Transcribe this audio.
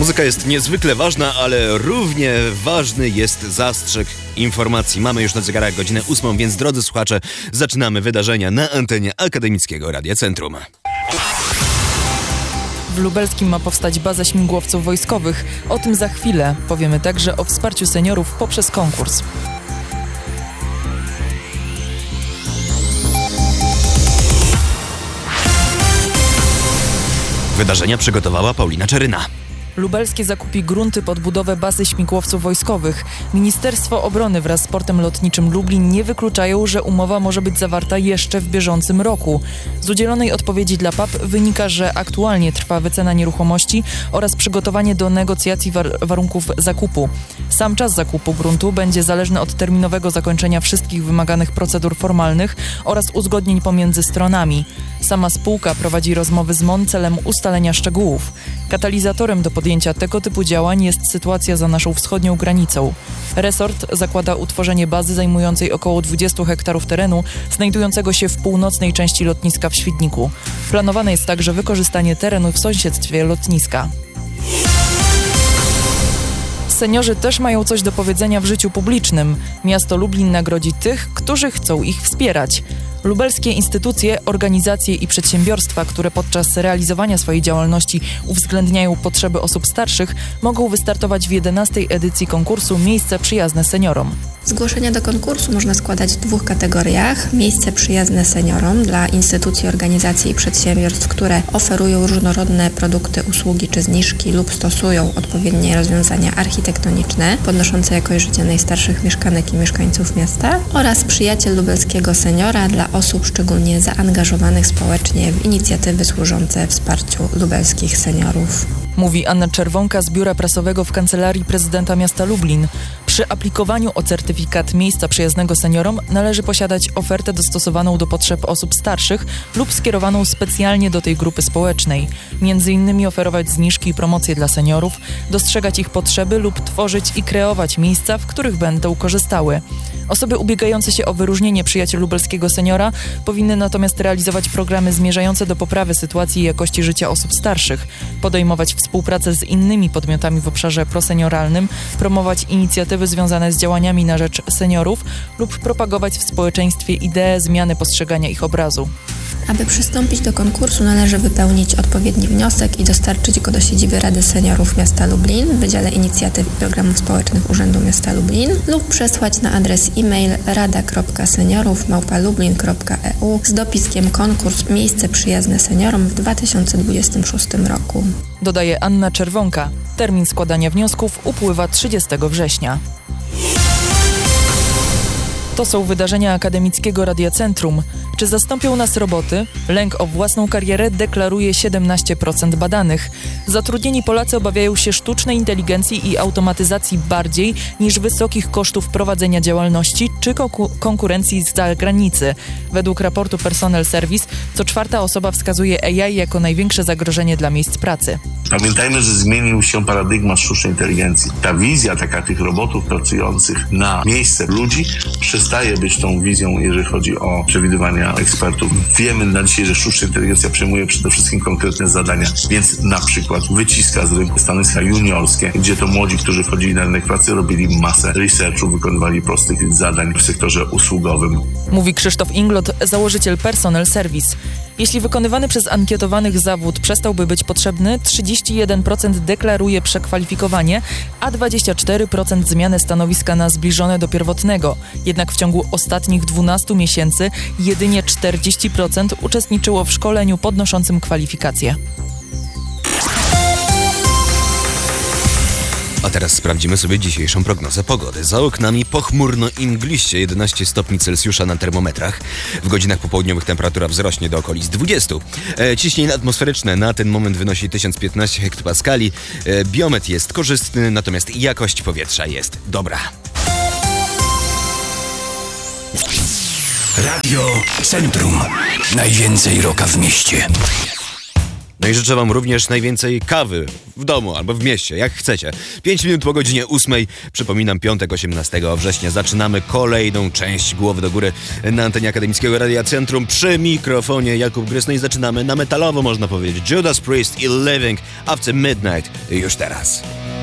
Muzyka jest niezwykle ważna, ale równie ważny jest zastrzyk informacji. Mamy już na zegarach godzinę 8, więc drodzy słuchacze, zaczynamy wydarzenia na antenie Akademickiego Radia Centrum. W Lubelskim ma powstać baza śmigłowców wojskowych. O tym za chwilę. Powiemy także o wsparciu seniorów poprzez konkurs. Wydarzenia przygotowała Paulina Czeryna. Lubelskie zakupi grunty pod budowę bazy śmigłowców wojskowych. Ministerstwo Obrony wraz z Portem Lotniczym Lublin nie wykluczają, że umowa może być zawarta jeszcze w bieżącym roku. Z udzielonej odpowiedzi dla PAP wynika, że aktualnie trwa wycena nieruchomości oraz przygotowanie do negocjacji warunków zakupu. Sam czas zakupu gruntu będzie zależny od terminowego zakończenia wszystkich wymaganych procedur formalnych oraz uzgodnień pomiędzy stronami. Sama spółka prowadzi rozmowy z MON celem ustalenia szczegółów. Katalizatorem do podjęcia tego typu działań jest sytuacja za naszą wschodnią granicą. Resort zakłada utworzenie bazy zajmującej około 20 hektarów terenu, znajdującego się w północnej części lotniska w Świdniku. Planowane jest także wykorzystanie terenu w sąsiedztwie lotniska. Seniorzy też mają coś do powiedzenia w życiu publicznym. Miasto Lublin nagrodzi tych, którzy chcą ich wspierać. Lubelskie instytucje, organizacje i przedsiębiorstwa, które podczas realizowania swojej działalności uwzględniają potrzeby osób starszych, mogą wystartować w 11. edycji konkursu Miejsce przyjazne seniorom. Zgłoszenia do konkursu można składać w 2 kategoriach. Miejsce przyjazne seniorom dla instytucji, organizacji i przedsiębiorstw, które oferują różnorodne produkty, usługi czy zniżki lub stosują odpowiednie rozwiązania architektoniczne podnoszące jakość życia najstarszych mieszkanek i mieszkańców miasta, oraz Przyjaciel Lubelskiego Seniora dla osób szczególnie zaangażowanych społecznie w inicjatywy służące wsparciu lubelskich seniorów. Mówi Anna Czerwonka z Biura Prasowego w Kancelarii Prezydenta Miasta Lublin. Przy aplikowaniu o certyfikat miejsca przyjaznego seniorom należy posiadać ofertę dostosowaną do potrzeb osób starszych lub skierowaną specjalnie do tej grupy społecznej. Między innymi oferować zniżki i promocje dla seniorów, dostrzegać ich potrzeby lub tworzyć i kreować miejsca, w których będą korzystały. Osoby ubiegające się o wyróżnienie Przyjaciel Lubelskiego Seniora powinny natomiast realizować programy zmierzające do poprawy sytuacji i jakości życia osób starszych, podejmować współpracę z innymi podmiotami w obszarze prosenioralnym, promować inicjatywy związane z działaniami na rzecz seniorów lub propagować w społeczeństwie ideę zmiany postrzegania ich obrazu. Aby przystąpić do konkursu, należy wypełnić odpowiedni wniosek i dostarczyć go do siedziby Rady Seniorów Miasta Lublin w Wydziale Inicjatyw i Programów Społecznych Urzędu Miasta Lublin lub przesłać na adres e-mail rada.seniorów@lublin.eu z dopiskiem konkurs Miejsce przyjazne seniorom w 2026 roku. Dodaje Anna Czerwonka. Termin składania wniosków upływa 30 września. To są wydarzenia Akademickiego Radia Centrum. Czy zastąpią nas roboty? Lęk o własną karierę deklaruje 17% badanych. Zatrudnieni Polacy obawiają się sztucznej inteligencji i automatyzacji bardziej niż wysokich kosztów prowadzenia działalności czy konkurencji z zagranicy. Według raportu Personal Service co 4. osoba wskazuje AI jako największe zagrożenie dla miejsc pracy. Pamiętajmy, że zmienił się paradygmat sztucznej inteligencji. Ta wizja taka tych robotów pracujących na miejsce ludzi przestaje być tą wizją, jeżeli chodzi o przewidywania ekspertów. Wiemy na dzisiaj, że sztuczna inteligencja przejmuje przede wszystkim konkretne zadania, więc na przykład wyciska z rynku stanowiska juniorskie, gdzie to młodzi, którzy wchodzili na rynek pracy, robili masę researchu, wykonywali prostych zadań w sektorze usługowym. Mówi Krzysztof Inglot, założyciel Personal Service. Jeśli wykonywany przez ankietowanych zawód przestałby być potrzebny, 31% deklaruje przekwalifikowanie, a 24% zmianę stanowiska na zbliżone do pierwotnego. Jednak w ciągu ostatnich 12 miesięcy jedynie 40% uczestniczyło w szkoleniu podnoszącym kwalifikacje. A teraz sprawdzimy sobie dzisiejszą prognozę pogody. Za oknami pochmurno i mgliście, 11 stopni Celsjusza na termometrach. W godzinach popołudniowych temperatura wzrośnie do okolic 20. Ciśnienie atmosferyczne na ten moment wynosi 1015 hektopaskali. Biometr jest korzystny, natomiast jakość powietrza jest dobra. Radio Centrum. Najwięcej rocka w mieście. No i życzę wam również najwięcej kawy w domu albo w mieście, jak chcecie. 5 minut po godzinie 8. Przypominam, piątek 18 września zaczynamy kolejną część Głowy do Góry na antenie Akademickiego Radia Centrum. Przy mikrofonie Jakub Grys. No i zaczynamy na metalowo, można powiedzieć. Judas Priest i Living After Midnight już teraz.